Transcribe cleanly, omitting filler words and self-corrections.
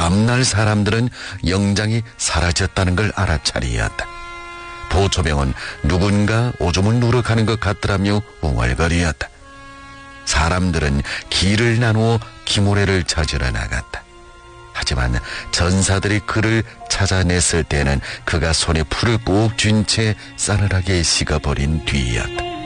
다음날 사람들은 영장이 사라졌다는 걸 알아차리었다. 보초병은 누군가 오줌을 누러 가는 것 같더라며 웅얼거리었다. 사람들은 길을 나누어 기모래를 찾으러 나갔다. 하지만 전사들이 그를 찾아냈을 때는 그가 손에 풀을 꼭 쥔 채 싸늘하게 식어버린 뒤였다.